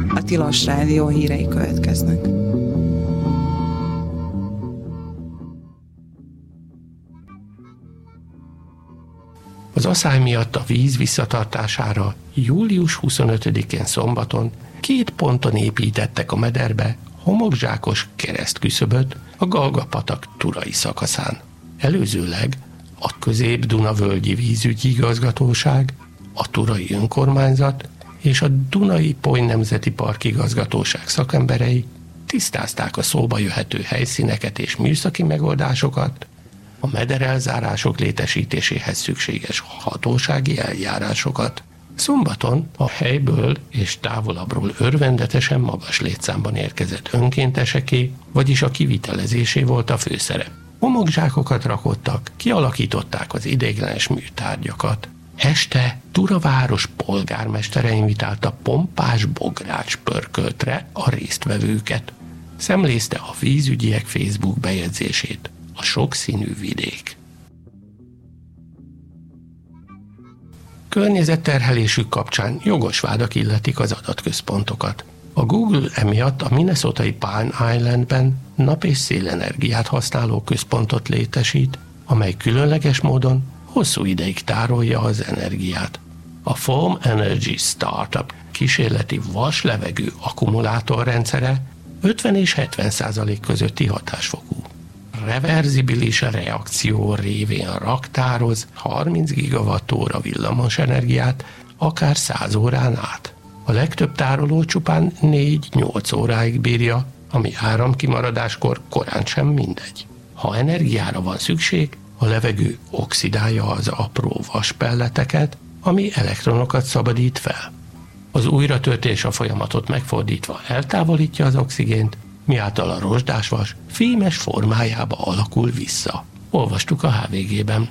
A Tilos Rádió hírei következnek. Az aszály miatt a víz visszatartására július 25-én szombaton 2 ponton építettek a mederbe homokzsákos keresztküszöböt a Galga-patak turai szakaszán. Előzőleg a Közép-Duna-völgyi vízügyi igazgatóság, a Turai önkormányzat és a Dunai-Pony Nemzeti Park igazgatóság szakemberei tisztázták a szóba jöhető helyszíneket és műszaki megoldásokat, a mederelzárások létesítéséhez szükséges hatósági eljárásokat. Szombaton a helyből és távolabbról örvendetesen magas létszámban érkezett önkénteseké, vagyis a kivitelezésé volt a főszerep. Homokzsákokat rakottak, kialakították az ideiglenes műtárgyakat. Este Tura város polgármestere invitálta pompás bogrács pörköltre a résztvevőket. Szemlézte a vízügyiek Facebook bejegyzését. A sokszínű vidék. Környezetterhelésük kapcsán jogos vádak illetik az adatközpontokat. A Google emiatt a minnesotai Palm Islandben nap- és szélenergiát használó központot létesít, amely különleges módon hosszú ideig tárolja az energiát. A Foam Energy Startup kísérleti vas-levegő akkumulátorrendszere 50 és 70% közötti hatásfokú. Reverzibilis reakció révén raktároz 30 gigawattóra villamos energiát, akár 100 órán át. A legtöbb tároló csupán 4-8 óráig bírja, ami áramkimaradáskor korán sem mindegy. Ha energiára van szükség, a levegő oxidálja az apró vaspelleteket, ami elektronokat szabadít fel. Az újratöltés a folyamatot megfordítva eltávolítja az oxigént, miáltal a rozsdásvas fémes formájába alakul vissza. Olvastuk a HVG-ben.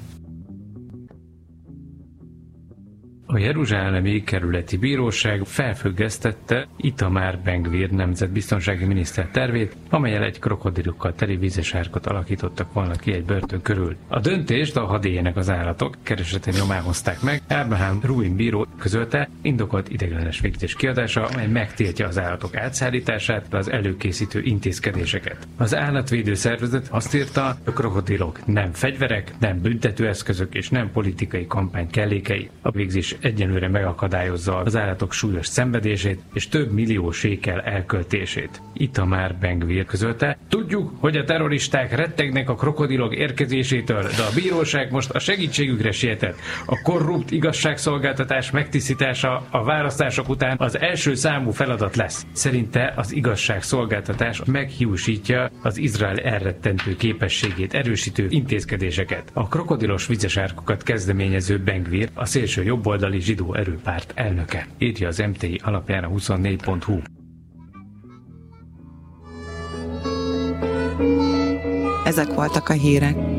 A jeruzsálemi kerületi bíróság felfüggesztette Itamar Ben-Gvir nemzetbiztonsági miniszter tervét, amellyel egy krokodilokkal teli vízesárkot alakítottak volna ki egy börtön körül. A döntést a hadélyének az állatok kereseti nyomán hozták meg. Abraham Ruin bíró közölte, indokolt ideiglenes végzés kiadása, amely megtiltja az állatok átszállítását, az előkészítő intézkedéseket. Az állatvédő szervezet azt írta, a krokodilok nem fegyverek, nem büntetőeszközök és nem politikai kampány kellékei. A végzés egyenlőre megakadályozza az állatok súlyos szenvedését és több millió sékel elköltését. Itamar Ben-Gvir közölte, tudjuk, hogy a terroristák rettegnek a krokodilok érkezésétől, de a bíróság most a segítségükre sietett. A korrupt igazságszolgáltatás megtisztítása a választások után az első számú feladat lesz. Szerinte az igazságszolgáltatás meghiúsítja az Izrael elrettentő képességét erősítő intézkedéseket. A krokodilos vízesárkokat kezdeményező Ben-Gvir a szélső jobboldali zsidó erőpárt elnöke, írja az MTI alapján a 24.hu. Ezek voltak a hírek.